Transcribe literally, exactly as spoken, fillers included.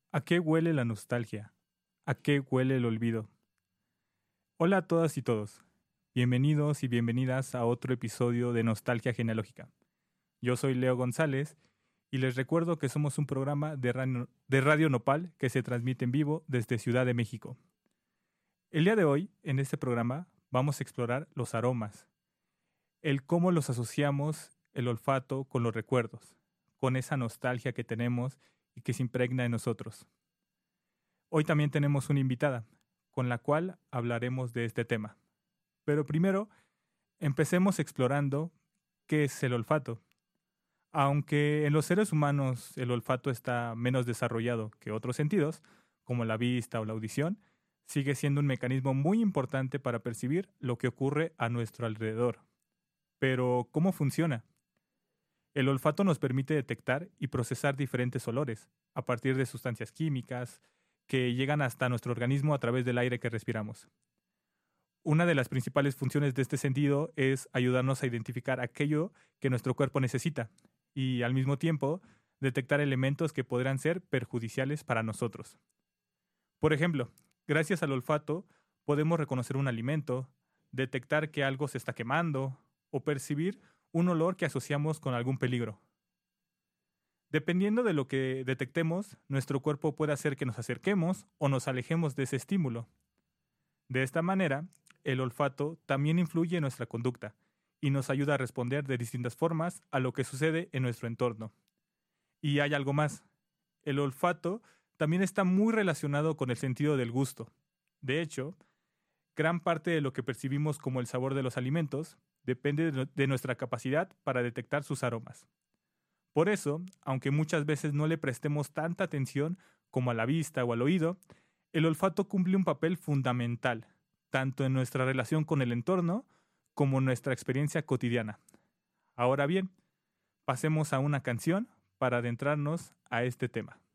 ¿A qué huele la nostalgia? ¿A qué huele el olvido? Hola a todas y todos. Bienvenidos y bienvenidas a otro episodio de Nostalgia Genealógica. Yo soy Leo González y les recuerdo que somos un programa de radio, de Radio Nopal que se transmite en vivo desde Ciudad de México. El día de hoy, en este programa, vamos a explorar los aromas, el cómo los asociamos el olfato con los recuerdos, con esa nostalgia que tenemos y que se impregna en nosotros. Hoy también tenemos una invitada, con la cual hablaremos de este tema. Pero primero, empecemos explorando qué es el olfato. Aunque en los seres humanos el olfato está menos desarrollado que otros sentidos, como la vista o la audición, sigue siendo un mecanismo muy importante para percibir lo que ocurre a nuestro alrededor. Pero, ¿cómo funciona? El olfato nos permite detectar y procesar diferentes olores, a partir de sustancias químicas, que llegan hasta nuestro organismo a través del aire que respiramos. Una de las principales funciones de este sentido es ayudarnos a identificar aquello que nuestro cuerpo necesita y, al mismo tiempo, detectar elementos que podrán ser perjudiciales para nosotros. Por ejemplo, gracias al olfato podemos reconocer un alimento, detectar que algo se está quemando o percibir un olor que asociamos con algún peligro. Dependiendo de lo que detectemos, nuestro cuerpo puede hacer que nos acerquemos o nos alejemos de ese estímulo. De esta manera, el olfato también influye en nuestra conducta y nos ayuda a responder de distintas formas a lo que sucede en nuestro entorno. Y hay algo más. El olfato también está muy relacionado con el sentido del gusto. De hecho, gran parte de lo que percibimos como el sabor de los alimentos depende de nuestra capacidad para detectar sus aromas. Por eso, aunque muchas veces no le prestemos tanta atención como a la vista o al oído, el olfato cumple un papel fundamental, tanto en nuestra relación con el entorno como en nuestra experiencia cotidiana. Ahora bien, pasemos a una canción para adentrarnos a este tema.